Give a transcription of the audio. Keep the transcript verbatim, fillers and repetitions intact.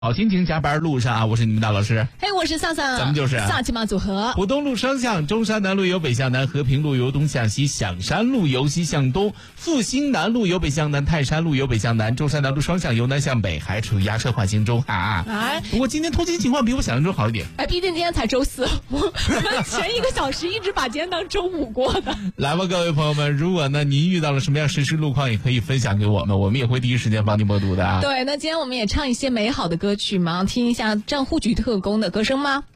好心情加班路上啊，我是你们大老师。 嘿，我是萨萨， 咱们就是萨琪玛组合。 浦东路双向，中山南路由北向南，和平路由东向西，响山路由西向东，复兴南路由北向南，泰山路由北向南，中山南路双向由南向北，还处于压车缓行中啊。 哎， 不过今天通勤情况比我想象中好一点。 哎，毕竟今天才周四，我我们前一个小时一直把今天当周五过的。 来吧，各位朋友们，如果呢您遇到了什么样实时路况，也可以分享给我们，我们也会第一时间帮您播读的啊。 对，那今天我们也唱一些美好的歌曲嘛，听一下账户局特工的歌声吗？